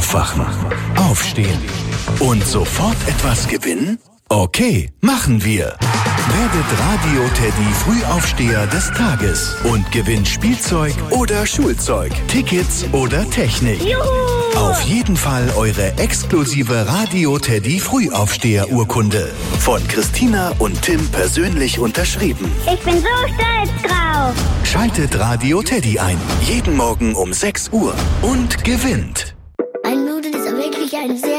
Aufwachen, aufstehen und sofort etwas gewinnen? Okay, machen wir. Werdet Radio Teddy Frühaufsteher des Tages und gewinnt Spielzeug oder Schulzeug, Tickets oder Technik. Juhu! Auf jeden Fall eure exklusive Radio Teddy Frühaufsteher-Urkunde. Von Christina und Tim persönlich unterschrieben. Ich bin so stolz drauf. Schaltet Radio Teddy ein. Jeden Morgen um 6 Uhr und gewinnt. Ein Nudel ist wirklich ein sehr